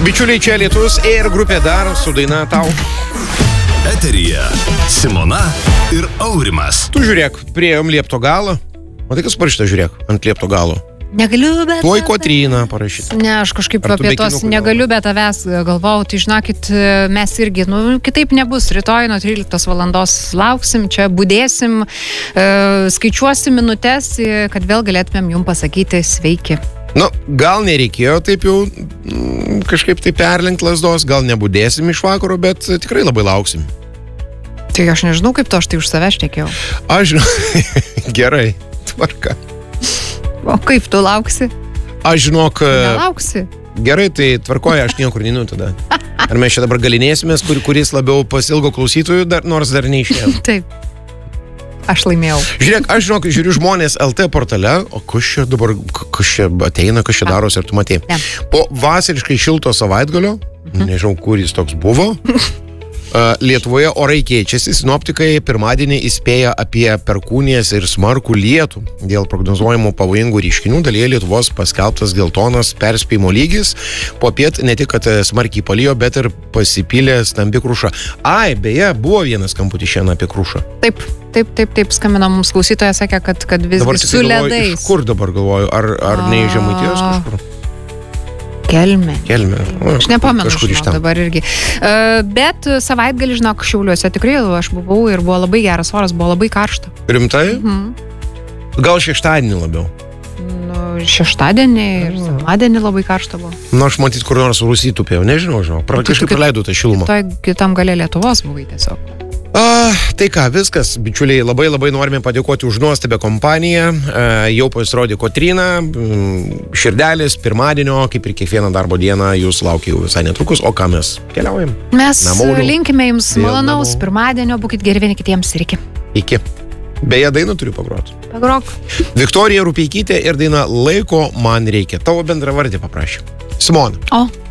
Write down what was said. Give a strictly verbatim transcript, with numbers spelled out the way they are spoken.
Bičiuliai, čia Lietus ir grupė dar su daina tau. Eteryje Simona ir Aurimas. Tu žiūrėk, priėjom liepto galą. Matai, kas parašyta, žiūrėk, ant liepto galo. Negaliu, bet... Tuoj Kotryna parašyta. Ne, aš kažkaip Ar tu apie be tos kinukų negaliu, bet tavęs galvau, tai žinokit, mes irgi, nu, kitaip nebus. Rytoj nuo tryliktos valandos lauksim, čia budėsim, e, skaičiuosim minutes, kad vėl galėtumėm jums pasakyti sveiki. Nu, gal nereikėjo taip jau mm, kažkaip tai perlenkt lasdos, gal nebudėsim iš vakaro, bet tikrai labai lauksim. Tai aš nežinau, kaip to aš tai už save šnekėjau. Aš žinau, gerai, tvarka. O kaip tu lauksi? Aš žinok... Nelauksi. Gerai, tai tvarkoja, aš niekur neinu tada. Ar mes čia dabar galinėsimės, kur, kuris labiau pasilgo klausytojų, dar, nors dar neišėjo. Taip. Aš laimėjau. Žiūrėk, aš žinok, žiūriu žmonės L T portale, o kas čia dabar, kas čia ateina, kas čia darosi, ar tu matei. Ne. Po vasariškai šilto savaitgalio, mhm. nežinau, kur jis toks buvo, Lietuvoje orai keičiasi, sinoptikai pirmadienį įspėja apie perkūnijas ir smarkų lietų. Dėl prognozuojamų pavojingų reiškinių dalyje Lietuvos paskelbtas geltonas perspėjimo lygis. Popiet ne tik, kad smarkiai palijo, bet ir pasipylė stambi kruša. Ai, beje, buvo vienas kamputis šiandien apie krušą. Taip, taip, taip, taip, skambino mums klausytoja, sakė, kad, kad visgi su ledais. Iš kur dabar galvoju, ar, ar ne iš Žemaitijos kažkur? Kelmė. Kelmė. O, aš nepamenu, kažkur iš ten. Dabar irgi. Uh, bet savaitgalį, žinok, Šiauliuose tikrai aš buvau ir buvo labai geras oras, buvo labai karšta. Rimtai? Mhm. Gal šeštadienį labiau? Nu, šeštadienį ir sekmadienį labai karšta buvo. Nu, aš matyt, kur nors Rusy tupėjau, nežinau, žinau. Pra, kažkaip praleidau tą šilumą. Kitoj, kitam gale Lietuvos buvai tiesiog. A, tai ką, viskas, bičiuliai, labai labai norime padėkoti už nuostabią kompaniją. A, jau pasirodė Kotryna, širdelis, pirmadienio, kaip ir kiekvieną darbo dieną, jūs laukia jau visai netrukus, o ką mes keliaujam? Mes Namaulių. linkime jums Vėl malonaus namų. pirmadienio, būkit geri vieni kitiems ir iki. Iki. Beje, dainą turiu pagroti. Pagrok. Viktorija Rupeikytė ir daina Laiko man reikia. Tavo bendravardį paprašė. Simona. O.